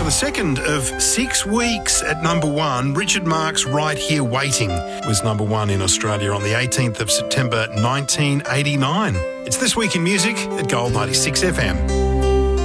the second of 6 weeks at number one, Richard Marx' Right Here Waiting was number one in Australia on the 18th of September 1989. It's This Week in Music at Gold 96 FM.